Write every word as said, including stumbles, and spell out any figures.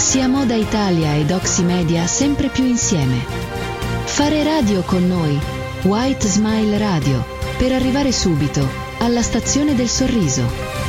sia Moda Italia ed Oximedia sempre più insieme. Fare radio con noi, White Smile Radio, per arrivare subito alla stazione del sorriso.